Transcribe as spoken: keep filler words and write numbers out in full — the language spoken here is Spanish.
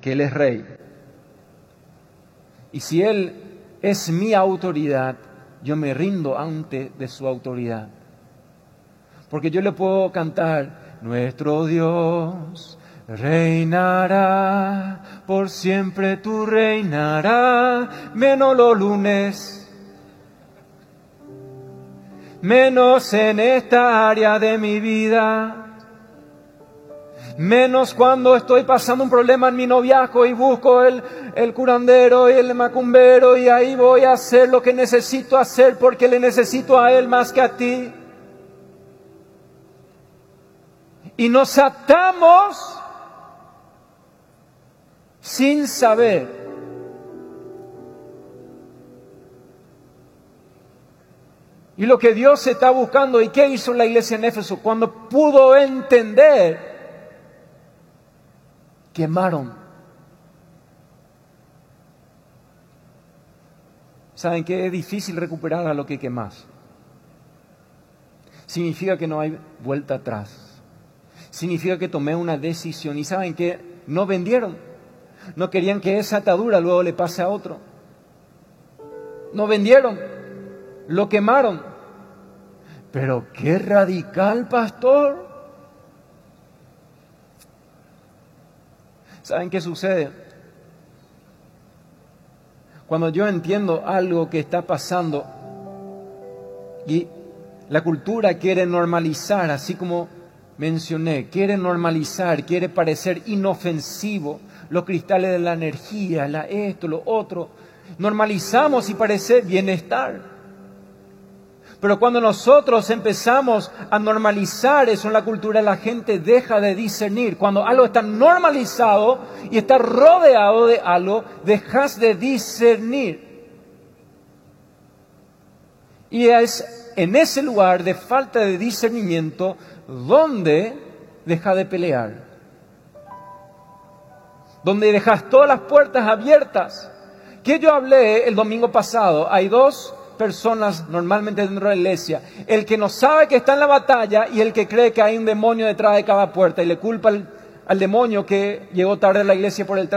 que Él es Rey. Y si Él es mi autoridad, yo me rindo ante de su autoridad. Porque yo le puedo cantar, nuestro Dios reinará, por siempre tú reinarás, menos los lunes, menos en esta área de mi vida. Menos cuando estoy pasando un problema en mi noviazgo y busco el, el curandero y el macumbero y ahí voy a hacer lo que necesito hacer porque le necesito a Él más que a ti. Y nos atamos sin saber. Y lo que Dios está buscando, ¿y qué hizo la iglesia en Éfeso? Cuando pudo entender, quemaron. ¿Saben qué? Es difícil recuperar a lo que quemas. Significa que no hay vuelta atrás. Significa que tomé una decisión. ¿Y saben qué? No vendieron. No querían que esa atadura luego le pase a otro. No vendieron. Lo quemaron. Pero qué radical, pastor. ¿Saben qué sucede? Cuando yo entiendo algo que está pasando y la cultura quiere normalizar, así como mencioné, quiere normalizar, quiere parecer inofensivo, los cristales de la energía, la esto, lo otro, normalizamos y parece bienestar. Pero cuando nosotros empezamos a normalizar eso en la cultura, la gente deja de discernir. Cuando algo está normalizado y está rodeado de algo, dejas de discernir. Y es en ese lugar de falta de discernimiento donde deja de pelear. Donde dejas todas las puertas abiertas. Que yo hablé el domingo pasado, hay dos personas normalmente dentro de la iglesia, el que no sabe que está en la batalla y el que cree que hay un demonio detrás de cada puerta y le culpa al, al demonio que llegó tarde a la iglesia por el